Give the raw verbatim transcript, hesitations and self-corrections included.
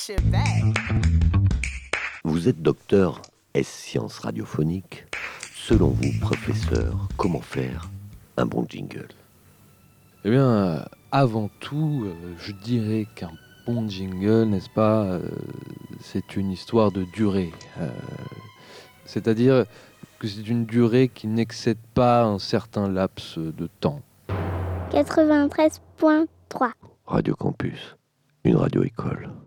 shit back. Vous êtes docteur S sciences radiophoniques. Selon vous, professeur, comment faire un bon jingle? Eh bien, euh, avant tout, euh, je dirais qu'un bon jingle, n'est-ce pas, euh, c'est une histoire de durée. Euh, c'est-à-dire que c'est une durée qui n'excède pas un certain laps de temps. quatre-vingt-treize point trois Radio Campus, une radio-école.